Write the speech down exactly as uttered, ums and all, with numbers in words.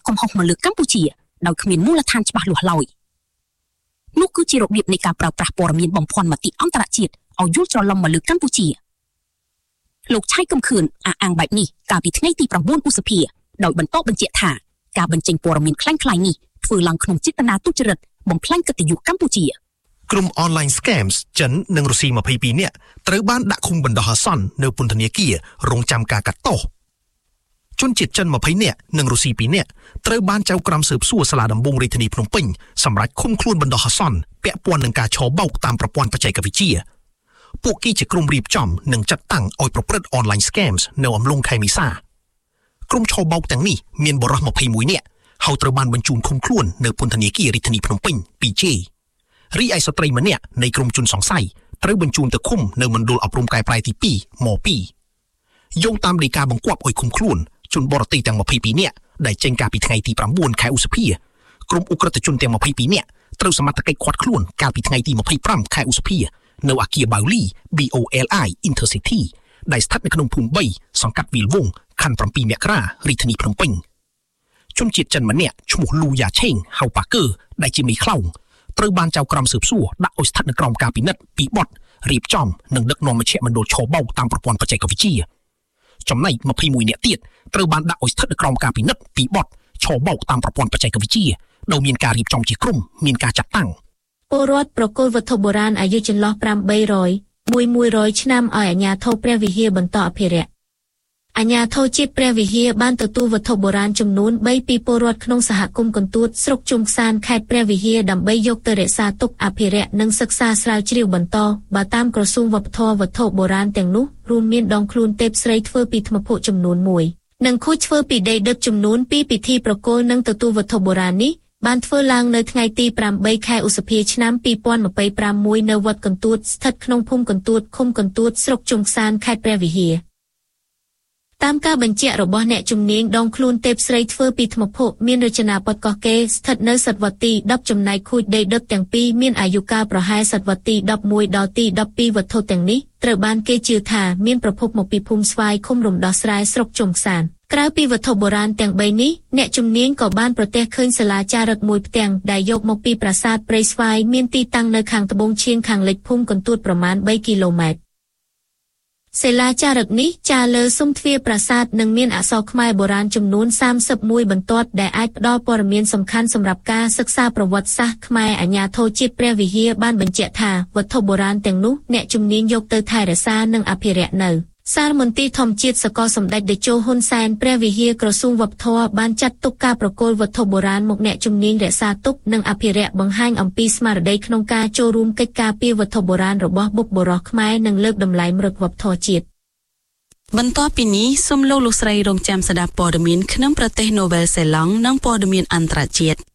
កំហុសមកលើកម្ពុជាដោយគ្មានមូលដ្ឋានច្បាស់លាស់ឡើយនោះគឺជារបៀបនៃការប្រើប្រាស់ព័ត៌មានបំភាន់មតិអន្តរជាតិឲ្យយល់ច្រឡំមកលើកម្ពុជាលោកឆៃកំខឿនអះអាងបែបនេះកាលពីថ្ងៃទីប្រាំបួនឧសភាដោយបន្តបញ្ជាក់ថាការបញ្ចេញព័ត៌មានคล้ายៗនេះធ្វើឡើងក្នុងចេតនាទុច្ចរិតបំផ្លាញកិត្តិយសកម្ពុជាក្រុម online scams ចិននិងរុស្ស៊ីยี่สิบสองនាក់ត្រូវបានដាក់ឃុំបណ្ដោះអាសន្ននៅពន្ធនាគាររងចាំការកាត់ទោសជនជាតិចិនยี่สิบនាក់និងរុស្ស៊ីtwoនាក់ត្រូវបានចៅក្រមស៊ើបសួរសាលាដំបងរាជធានីភ្នំពេញសម្រាប់ឃុំខ្លួនបណ្ដោះអាសន្នពាក់ព័ន្ធនឹងការឆបោកតាមប្រព័ន្ធបច្ចេកវិទ្យាពួកគេជាក្រុមរៀបចំនិងចាត់តាំងឲ្យប្រព្រឹត្ត online scams នៅអំឡុងខែមេសាក្រុមឆបោកទាំងនេះមានបរិសុទ្ធยี่สิบเอ็ดនាក់ហើយត្រូវបានបញ្ជូនឃុំខ្លួននៅពន្ធនាគាររាជធានីភ្នំពេញ two J រីឯស្ត្រីម្នាក់នៃក្រុមជនសង្ស័យត្រូវបញ្ជូនទៅឃុំនៅមណ្ឌលអប់រំកែប្រែទីtwoមtwoយោងតាមដីកាបង្គាប់ឲ្យឃុំខ្លួនជនបរទេសទាំងยี่สิบสองនាក់ដែលចេញកាលពីថ្ងៃទីnineខែឧសភាក្រុមអ ுக ្រិតជនទាំងยี่สิบสองនាក់ត្រូវសមត្ថកិច្ចឃាត់ខ្លួនកាលពីថ្ងៃទីtwenty-fiveខែឧសភានៅអគារ Bauli B O L I Intercity ដែលស្ថិតនៅក្នុងភូមិthreeសង្កាត់វាលវង្សខណ្ឌsevenមករារាជធានីភ្នំពេញជនជាតិចិនម្នាក់ឈ្មោះលូយ៉ាឆេងហៅប៉ាកើដែលជាមេខ្លោងត្រូវបានចៅក្រមស៊ើបសួរដាក់ឲ្យស្ថិតនៅក្រោមការពិនិត្យពីបទរៀបចំនិងដឹកនាំមជ្ឈមណ្ឌលឆបោកតាមប្រព័ន្ធបច្ចេកវិទ្យាចំណែកยี่สิบเอ็ดនាក់ទៀតត្រូវបានដាក់ឲ្យស្ថិតនៅក្រោមការពិនិត្យពីបទឆបោកតាមប្រព័ន្ធបច្ចេកវិទ្យាដោយមានការរៀបចំជាក្រុមមានការចាត់តាំងពលរដ្ឋប្រគល់វត្ថុបុរាណអាយុចន្លោះeight hundredមួយone hundredឆ្នាំឲ្យអាជ្ញាធរព្រះវិហារបន្តអភិរក្សអាជ្ញាធរជាតិព្រះវិហារបានទទួលវត្ថុបុរាណចំនួនthreeពីពលរដ្ឋក្នុងសហគមន៍កន្ទួតស្រុកជុំខ្សានខេត្តព្រះវិហារដើម្បីយកទៅរក្សាទុកអភិរក្សនិងសិក្សាស្រាវជ្រាវបន្តបើតាមក្រសួងវប្បធម៌វត្ថុបុរាណទាំងនោះរួមមានដងខ្លួនទេពស្រីធ្វើពីថ្មភក់ចំនួនoneនិងខូចធ្វើពីដីដុតចំនួនtwoពិធីប្រគល់និងទទួលវត្ថុបុរាណនេះបានធ្វើឡើងនៅថ្ងៃទីeightខែឧសភាឆ្នាំtwo thousand twenty-fiveនៅវត្តកន្ទួតស្ថិតក្នុងភូមិកន្ទួតឃុំកន្ទួតស្រុកជុំខ្សានខេត្តព្រះវិហារតាមការបញ្ជាក់របស់អ្នកជំនាញដងខ្លួនទេពស្រីធ្វើពីថ្មភក់មានរចនាបថកោះកេរស្ថិតនៅសតវត្សទីtenចំណែកខូចដីដុតទាំងពីរមានអាយុកាលប្រហែលសតវត្សទីelevenដល់ទីtwelveវត្ថុទាំងនេះត្រូវបានគេជឿថាមានប្រភពមកពីភូមិស្វាយឃុំរំដោះស្រែស្រុកជុំខ្សានក្រៅពីវត្ថុបុរាណទាំង3នេះអ្នកជំនាញក៏បានប្រទះឃើញសាលាចារឹកមួយផ្ទាំងដែលយកមកពីប្រាសាទព្រៃស្វាយមានទីតាំងនៅខាងត្បូងឈៀងខាងលិចភូមិកន្ទួតប្រមាណthreeគីឡូម៉ែត្រសាលាចារឹកនេះចារលើស៊ុមទ្វារប្រាសាទនិងមានអក្សរខ្មែរបុរាណចំនួនthirty-oneបន្ទាត់ដែលអាចផ្ដល់ព័ត៌មានសំខាន់សម្រាប់ការសិក្សាប្រវត្តិសាស្ត្រខ្មែរអាជ្ញាធរជាតិព្រះវិហារបានបញ្ជាក់ថាវត្ថុបុរាណទាំងនោះអ្នកជំនាញយកទៅថែរក្សានិងអភិរក្សនៅសារមន្ទីរធម្មជាតិសកលសម្ដេចតេជោហ៊ុនសែនព្រះវិហារក្រសួងវប្បធម៌បានចាត់ទុកការប្រគល់វត្ថុបុរាណមកអ្នកជំនាញរក្សាទុកនិងអភិរក្សបង្ហាញអំពីស្មារតីក្នុងការចូលរួមកិច្ចការពារវត្ថុបុរាណរបស់បុព្វបុរសខ្មែរនិងលើកតម្លៃមរតកវប្បធម៌ជាតិបន្ទាប់ពីនេះសូមលោកលោកស្រីរងចាំស្ដាប់ព័ត៌មានក្នុងប្រទេសនូវែលសេឡង់និងព័ត៌មានអន្តរជាតិ